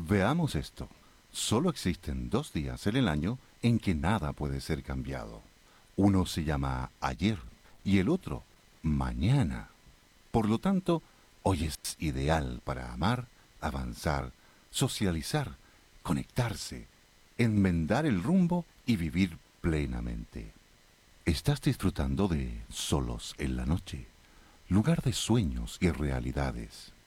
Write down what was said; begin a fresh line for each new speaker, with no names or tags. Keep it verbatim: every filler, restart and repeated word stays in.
Veamos esto. Solo existen dos días en el año en que nada puede ser cambiado. Uno se llama ayer y el otro mañana. Por lo tanto, hoy es ideal para amar, avanzar, socializar, conectarse, enmendar el rumbo y vivir plenamente. Estás disfrutando de Solos en la Noche, lugar de sueños y realidades.